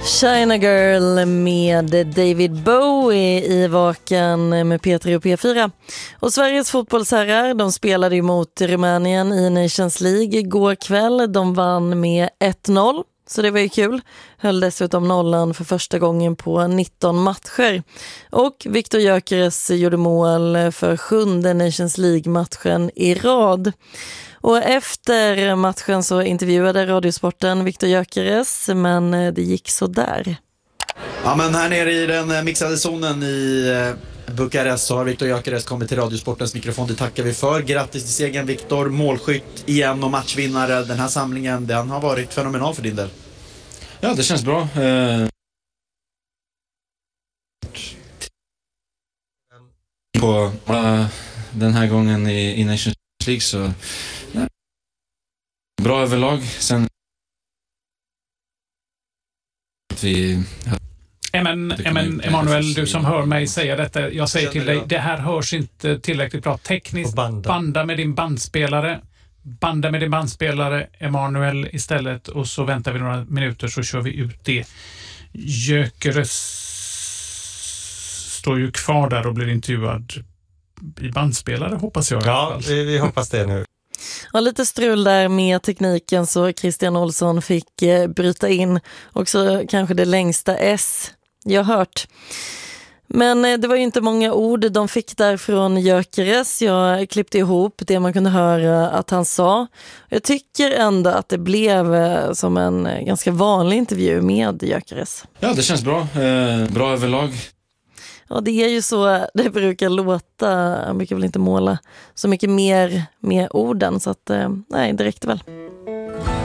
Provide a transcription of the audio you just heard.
China Girl med David Bowie i Vaken med P3 och P4. Och Sveriges fotbollsherrar, de spelade ju mot Rumänien i Nations League igår kväll. De vann med 1-0, så det var ju kul. Höll dessutom nollan för första gången på 19 matcher. Och Viktor Gyökeres gjorde mål för 7:e Nations League-matchen i rad. Och efter matchen så intervjuade Radiosporten Viktor Gyökeres, men det gick så där. Ja, men här nere i den mixade zonen i Bukarest så har Viktor Gyökeres kommit till Radiosportens mikrofon. Det tackar vi för. Grattis till segern, Viktor. Målskytt igen och matchvinnare. Den här samlingen, den har varit fenomenal för din del. Ja, det känns bra. På den här gången i Nations League så bra överlag. Sen Emanuel, du som hör mig säga detta, jag säger till dig, det här hörs inte tillräckligt bra tekniskt. Banda med din bandspelare, Emanuel, istället, och så väntar vi några minuter så kör vi ut det. Gyökeres står ju kvar där och blir intervjuad i bandspelare, hoppas jag. Ja, vi hoppas det nu. Ja, lite strul där med tekniken, så Christian Olsson fick bryta in också kanske det längsta S jag hört. Men det var ju inte många ord de fick där från Gyökeres. Jag klippte ihop det man kunde höra att han sa. Jag tycker ändå att det blev som en ganska vanlig intervju med Gyökeres. Ja, det känns bra. Bra överlag. Ja, det är ju så det brukar låta. Han brukar väl inte måla så mycket mer med orden, så att nej, det räckte väl.